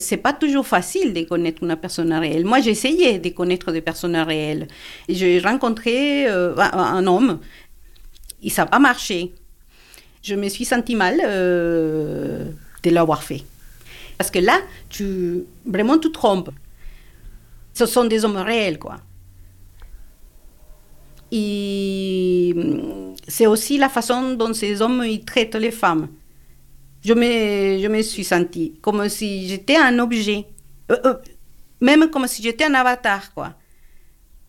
C'est pas toujours facile de connaître une personne réelle. Moi, j'ai essayé de connaître des personnes réelles. J'ai rencontré un homme, et ça n'a pas marché. Je me suis sentie mal de l'avoir fait. Parce que là, vraiment, tu te trompes. Ce sont des hommes réels, quoi. Et c'est aussi la façon dont ces hommes ils traitent les femmes. Je me suis sentie comme si j'étais un objet. Même comme si j'étais un avatar, quoi.